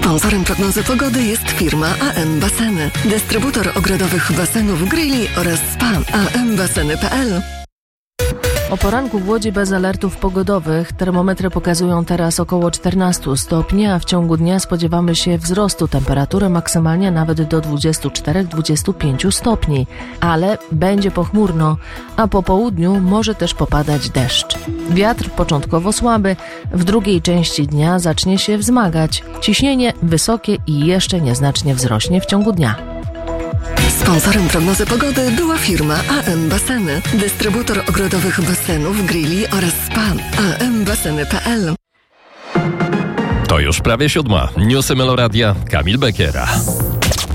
Sponsorem prognozy pogody jest firma AM Baseny. Dystrybutor ogrodowych basenów, grilli oraz spa. ambaseny.pl. O poranku w Łodzi bez alertów pogodowych. Termometry pokazują teraz około 14 stopni, a w ciągu dnia spodziewamy się wzrostu temperatury maksymalnie nawet do 24-25 stopni. Ale będzie pochmurno, a po południu może też popadać deszcz. Wiatr początkowo słaby, w drugiej części dnia zacznie się wzmagać. Ciśnienie wysokie i jeszcze nieznacznie wzrośnie w ciągu dnia. Sponsorem prognozy pogody była firma AM Baseny. Dystrybutor ogrodowych basenów, grilli oraz spa. ambaseny.pl. To już prawie 7. Newsy Meloradia, Kamil Bekiera.